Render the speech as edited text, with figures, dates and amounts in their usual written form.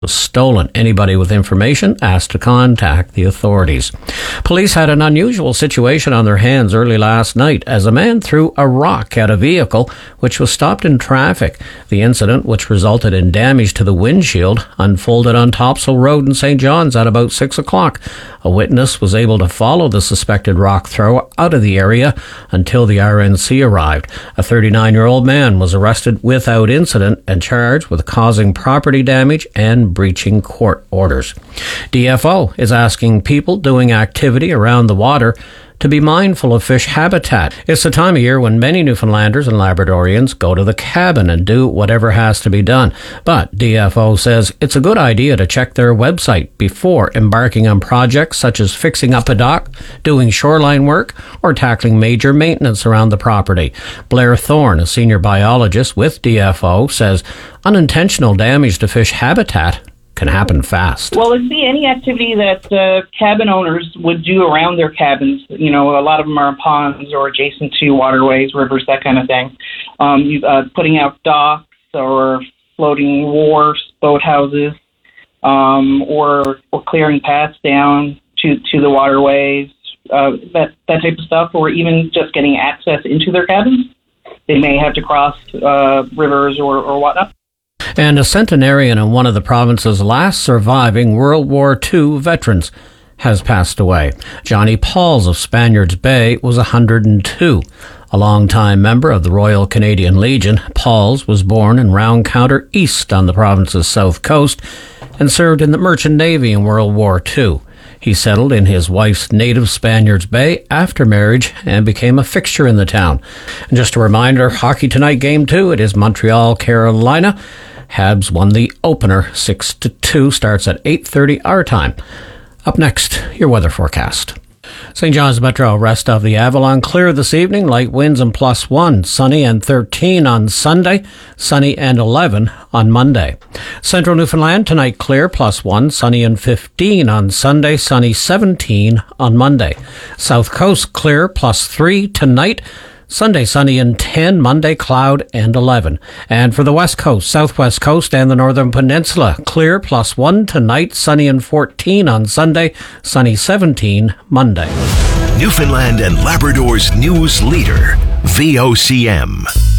was stolen. Anybody with information asked to contact the authorities. Police had an unusual situation on their hands early last night as a man threw a rock at a vehicle which was stopped in traffic. The incident, which resulted in damage to the windshield, unfolded on Topsail Road in St. John's at about 6 o'clock. A witness was able to follow the suspected rock thrower out of the area until the RNC arrived. A 39-year-old man was arrested without incident and charged with causing property damage and breaching court orders. DFO is asking people doing activity around the water to be mindful of fish habitat. It's the time of year when many Newfoundlanders and Labradorians go to the cabin and do whatever has to be done. But DFO says it's a good idea to check their website before embarking on projects such as fixing up a dock, doing shoreline work, or tackling major maintenance around the property. Blair Thorne, a senior biologist with DFO, says unintentional damage to fish habitat can happen fast. Well, it'd be any activity that cabin owners would do around their cabins. You know, a lot of them are ponds or adjacent to waterways, rivers, that kind of thing. Putting out docks or floating wharfs, boathouses, or clearing paths down to the waterways, that type of stuff, or even just getting access into their cabins. They may have to cross rivers or whatnot. And a centenarian in one of the province's last surviving World War II veterans has passed away. Johnny Pauls of Spaniards Bay was 102. A long-time member of the Royal Canadian Legion, Pauls was born in Roundcounter East on the province's south coast and served in the Merchant Navy in World War II. He settled in his wife's native Spaniards Bay after marriage and became a fixture in the town. And just a reminder, hockey tonight, Game 2, it is Montreal, Carolina. Habs won the opener 6-2, starts at 8:30 our time. Up next, your weather forecast. St. John's Metro, rest of the Avalon clear this evening, light winds and +1, sunny and 13 on Sunday, sunny and 11 on Monday. Central Newfoundland tonight clear, +1, sunny and 15 on Sunday, sunny 17 on Monday. South Coast clear, +3 tonight, Sunday, sunny and 10, Monday, cloud and 11. And for the West Coast, Southwest Coast and the Northern Peninsula, clear, +1 tonight, sunny and 14 on Sunday, sunny 17 Monday. Newfoundland and Labrador's news leader, VOCM.